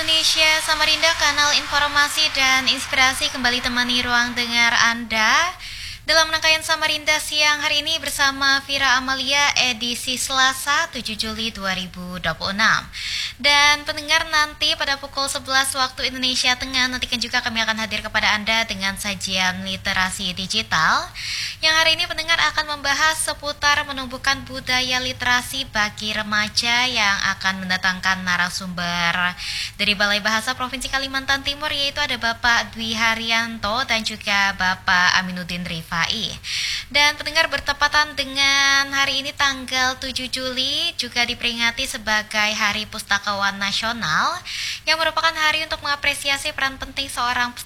Indonesia Samarinda, kanal informasi dan inspirasi kembali temani ruang dengar Anda dalam rangkaian Samarinda siang hari ini bersama Vira Amalia edisi Selasa 7 Juli 2026. Dan pendengar, nanti pada pukul 11 waktu Indonesia Tengah nantikan juga kami akan hadir kepada Anda dengan sajian literasi digital yang hari ini pendengar akan membahas seputar menumbuhkan budaya literasi bagi remaja yang akan mendatangkan narasumber dari Balai Bahasa Provinsi Kalimantan Timur, yaitu ada Bapak Dwi Haryanto dan juga Bapak Aminuddin Rifai. Dan pendengar, bertepatan dengan hari ini tanggal 7 Juli juga diperingati sebagai Hari Pustakawan Nasional yang merupakan hari untuk mengapresiasi peran penting seorang